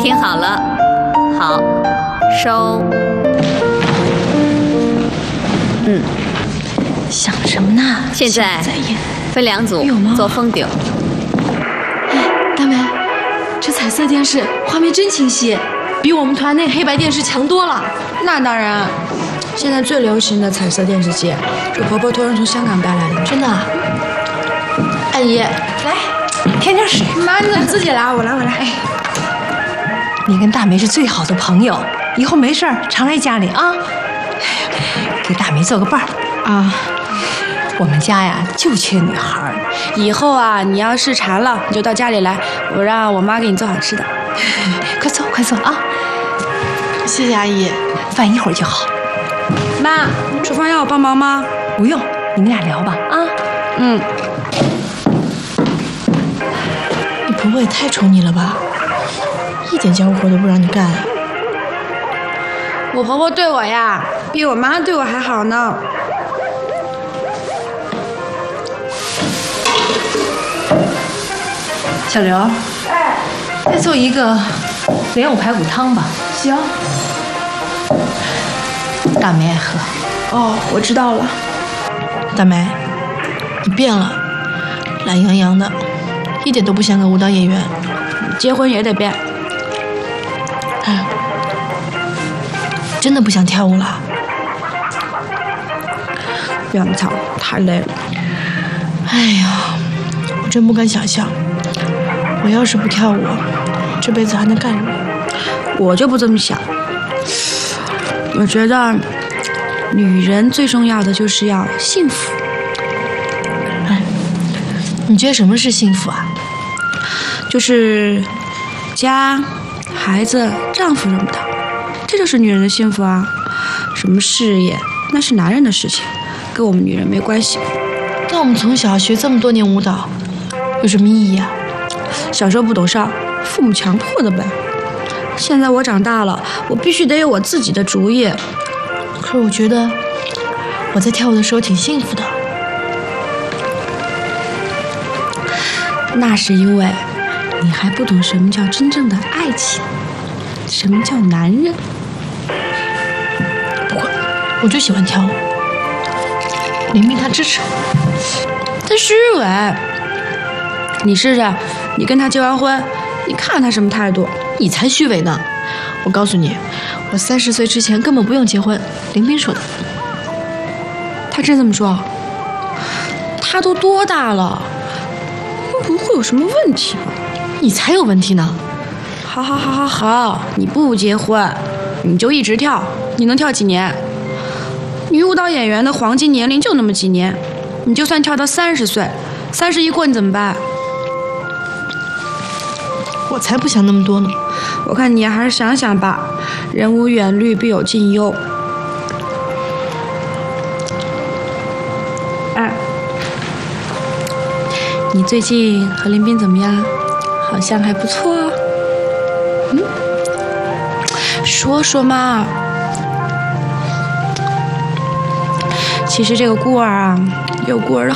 听好了，好，收。 想什么呢？ 现在分2组做封顶。 哎，大梅，这彩色电视画面真清晰，比我们团那黑白电视强多了。 那当然，现在最流行的彩色电视机是婆婆托人从香港带来的。 真的啊？阿姨， 来，添点水。 妈，你怎么自己来？我来。 哎，你跟大梅是最好的朋友，以后没事儿常来家里啊。给大梅做个伴儿啊。 我们家呀就缺女孩儿。 以后啊，你要是馋了，你就到家里来，我让我妈给你做好吃的。 快坐啊！ 谢谢阿姨， 饭一会儿就好。 妈，厨房要我帮忙吗？ 不用，你们俩聊吧啊。 你婆婆也太宠你了吧，一点家务活都不让你干。 我婆婆对我呀，比我妈对我还好呢。 小刘，再做一个莲藕排骨汤吧。 行。 大梅爱喝。 哦，我知道了。大梅，你变了，懒洋洋的，一点都不像个舞蹈演员。 结婚也得变。 哎，真的不想跳舞了？ 不想跳，太累了。 哎呀，我真不敢想象，我要是不跳舞，这辈子还能干什么？ 我就不这么想。我觉得女人最重要的就是要幸福。 哎，你觉得什么是幸福啊？ 就是家、孩子、丈夫什么的，这就是女人的幸福啊。什么事业，那是男人的事情，跟我们女人没关系。 那我们从小学这么多年舞蹈，有什么意义啊？ 小时候不懂事儿，父母强迫的呗。现在我长大了，我必须得有我自己的主意。 可是我觉得我在跳舞的时候挺幸福的。 那是因为你还不懂什么叫真正的爱情，什么叫男人。 不管，我就喜欢跳舞。林斌他支持我。 他虚伪。你试试，你跟他结完婚，你看他什么态度？ 你才虚伪呢！我告诉你，我30岁之前根本不用结婚。林斌说的。 他真这么说？他都多大了？不会有什么问题吧？ 你才有问题呢！ 好，你不结婚，你就一直跳，你能跳几年？女舞蹈演员的黄金年龄就那么几年，你就算跳到30岁，30一过你怎么办？ 我才不想那么多呢。 我看你还是想想吧，人无远虑，必有近忧。哎，你最近和林斌怎么样？好像还不错哦。说说嘛。其实这个孤儿啊，有孤儿的